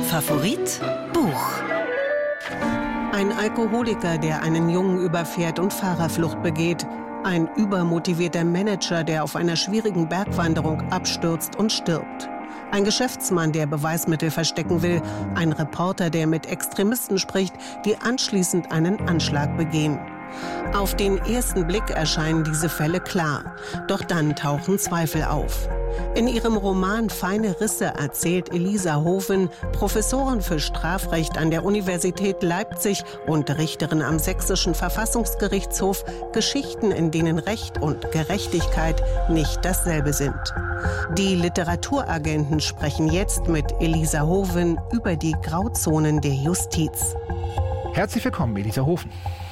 Favorit Buch. Ein Alkoholiker, der einen Jungen überfährt und Fahrerflucht begeht. Ein übermotivierter Manager, der auf einer schwierigen Bergwanderung abstürzt und stirbt. Ein Geschäftsmann, der Beweismittel verstecken will. Ein Reporter, der mit Extremisten spricht, die anschließend einen Anschlag begehen. Auf den ersten Blick erscheinen diese Fälle klar. Doch dann tauchen Zweifel auf. In ihrem Roman Feine Risse erzählt Elisa Hoven, Professorin für Strafrecht an der Universität Leipzig und Richterin am Sächsischen Verfassungsgerichtshof, Geschichten, in denen Recht und Gerechtigkeit nicht dasselbe sind. Die Literaturagenten sprechen jetzt mit Elisa Hoven über die Grauzonen der Justiz. Herzlich willkommen, Elisa Hoven.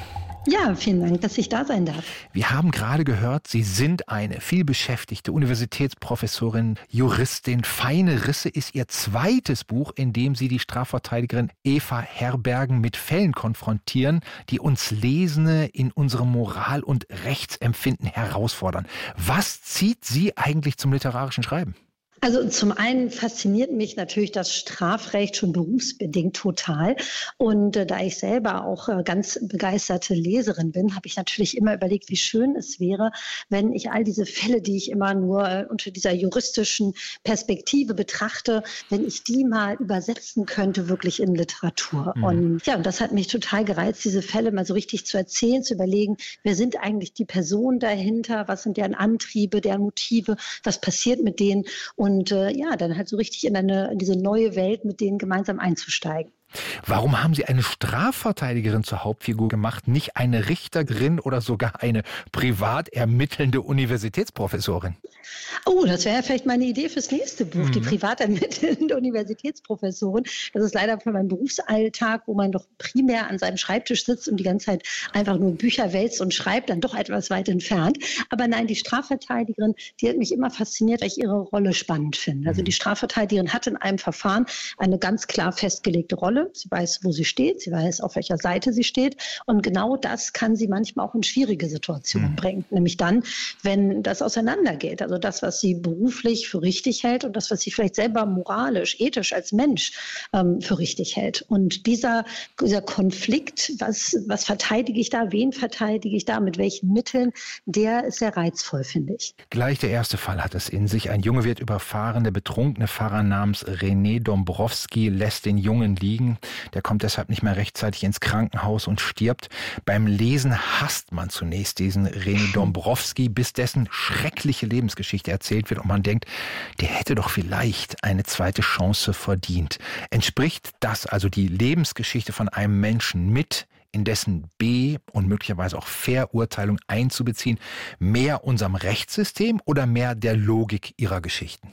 Ja, vielen Dank, dass ich da sein darf. Wir haben gerade gehört, Sie sind eine vielbeschäftigte Universitätsprofessorin, Juristin. Feine Risse ist Ihr zweites Buch, in dem Sie die Strafverteidigerin Eva Herbergen mit Fällen konfrontieren, die uns Lesende in unserem Moral- und Rechtsempfinden herausfordern. Was zieht Sie eigentlich zum literarischen Schreiben? Also zum einen fasziniert mich natürlich das Strafrecht schon berufsbedingt total. Und da ich selber auch ganz begeisterte Leserin bin, habe ich natürlich immer überlegt, wie schön es wäre, wenn ich all diese Fälle, die ich immer nur unter dieser juristischen Perspektive betrachte, wenn ich die mal übersetzen könnte, wirklich in Literatur. Und ja, das hat mich total gereizt, diese Fälle mal so richtig zu erzählen, zu überlegen, wer sind eigentlich die Personen dahinter, was sind deren Antriebe, deren Motive, was passiert mit denen. Und dann halt so richtig in diese neue Welt mit denen gemeinsam einzusteigen. Warum haben Sie eine Strafverteidigerin zur Hauptfigur gemacht, nicht eine Richterin oder sogar eine privat ermittelnde Universitätsprofessorin? Oh, das wäre ja vielleicht meine Idee fürs nächste Buch, die privat ermittelnde Universitätsprofessorin. Das ist leider von meinem Berufsalltag, wo man doch primär an seinem Schreibtisch sitzt und die ganze Zeit einfach nur Bücher wälzt und schreibt, dann doch etwas weit entfernt. Aber nein, die Strafverteidigerin, die hat mich immer fasziniert, weil ich ihre Rolle spannend finde. Also die Strafverteidigerin hat in einem Verfahren eine ganz klar festgelegte Rolle. Sie weiß, wo sie steht, sie weiß, auf welcher Seite sie steht. Und genau das kann sie manchmal auch in schwierige Situationen bringen. Nämlich dann, wenn das auseinandergeht. Also das, was sie beruflich für richtig hält und das, was sie vielleicht selber moralisch, ethisch als Mensch für richtig hält. Und dieser Konflikt, was verteidige ich da, wen verteidige ich da, mit welchen Mitteln, der ist sehr reizvoll, finde ich. Gleich der erste Fall hat es in sich. Ein Junge wird überfahren. Der betrunkene Fahrer namens René Dombrowski lässt den Jungen liegen. Der kommt deshalb nicht mehr rechtzeitig ins Krankenhaus und stirbt. Beim Lesen hasst man zunächst diesen René Dombrowski, bis dessen schreckliche Lebensgeschichte erzählt wird und man denkt, der hätte doch vielleicht eine zweite Chance verdient. Entspricht das, also die Lebensgeschichte von einem Menschen mit in dessen B- und möglicherweise auch Verurteilung einzubeziehen, mehr unserem Rechtssystem oder mehr der Logik ihrer Geschichten?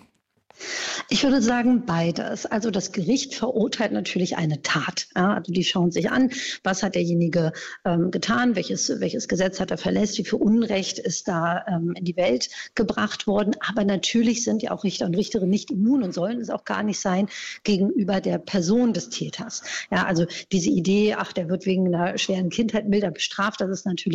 Ich würde sagen beides. Also das Gericht verurteilt natürlich eine Tat. Ja, also die schauen sich an, was hat derjenige getan, welches Gesetz hat er verletzt, wie viel Unrecht ist da in die Welt gebracht worden. Aber natürlich sind ja auch Richter und Richterinnen nicht immun und sollen es auch gar nicht sein gegenüber der Person des Täters. Ja, also diese Idee, der wird wegen einer schweren Kindheit milder bestraft, das ist natürlich